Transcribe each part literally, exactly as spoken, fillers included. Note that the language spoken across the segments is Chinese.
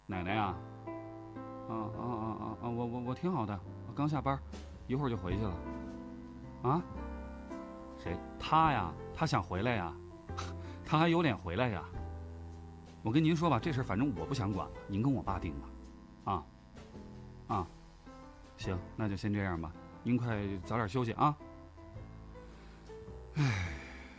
奶奶呀，啊啊啊啊啊！我我我挺好的，我刚下班，一会儿就回去了。啊？谁？他呀？他想回来呀？他还有脸回来呀？我跟您说吧，这事反正我不想管了，您跟我爸定吧。啊啊，行，那就先这样吧。您快早点休息啊。唉，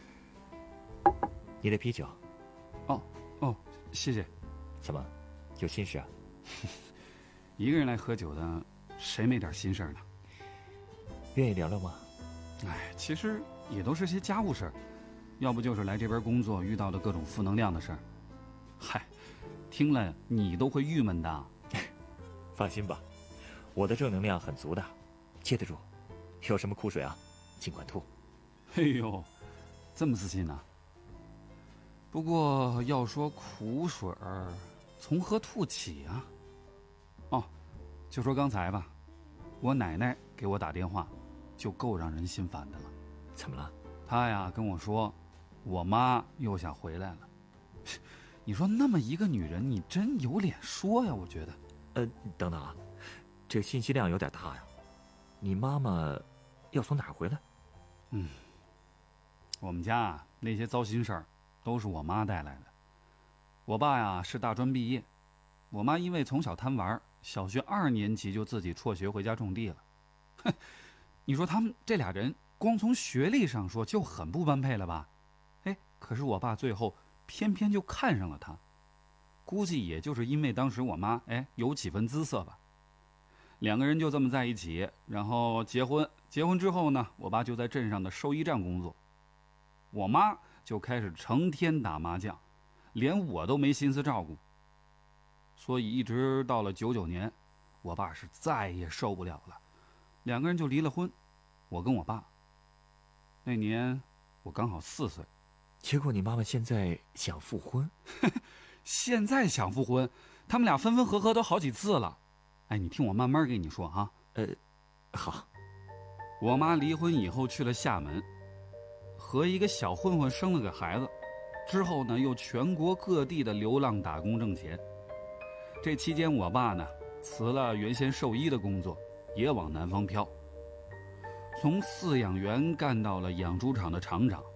你的啤酒。 哦哦，谢谢。 怎么，有心事啊？ 一个人来喝酒的，谁没点心事呢？ 愿意聊聊吗？ 哎，其实也都是些家务事儿，要不就是来这边工作遇到的各种负能量的事儿。嗨，听了你都会郁闷的。 放心吧，我的正能量很足的，接得住。有什么苦水啊，尽管吐。 哎呦，这么自信呢？不过要说苦水儿，从何吐起啊？哦，就说刚才吧，我奶奶给我打电话，就够让人心烦的了。 怎么了？ 她呀跟我说，我妈又想回来了。你说那么一个女人，你真有脸说呀？我觉得。 呃，等等啊，这信息量有点大呀。你妈妈要从哪儿回来？ 嗯，我们家啊那些糟心事儿都是我妈带来的。我爸呀是大专毕业，我妈因为从小贪玩，小学二年级就自己辍学回家种地了。哼，你说他们这俩人光从学历上说就很不般配了吧？哎，可是我爸最后偏偏就看上了她，估计也就是因为当时我妈哎有几分姿色吧。两个人就这么在一起，然后结婚。结婚之后呢，我爸就在镇上的兽医站工作，我妈就开始成天打麻将，连我都没心思照顾。所以一直到了九九年，我爸是再也受不了了，两个人就离了婚。我跟我爸，那年我刚好四岁。 结果你妈妈现在想复婚？ 现在想复婚，他们俩分分合合都好几次了。哎，你听我慢慢跟你说啊。 呃，好。 我妈离婚以后去了厦门，和一个小混混生了个孩子，之后呢又全国各地的流浪打工挣钱。这期间我爸呢辞了原先兽医的工作，也往南方飘，从饲养员干到了养猪场的厂长，